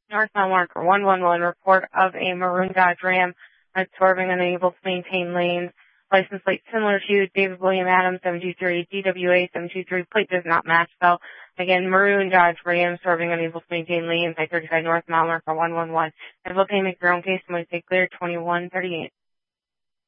North mile marker 111, report of a maroon Dodge Ram swerving unable to maintain lanes. License plate similar to David William Adams, 723, DWA 723. Plate does not match though. Again, maroon Dodge Ram swerving unable to maintain lanes. I-35 North mile marker 111. If okay, make your own case. I'm going to say clear 2138.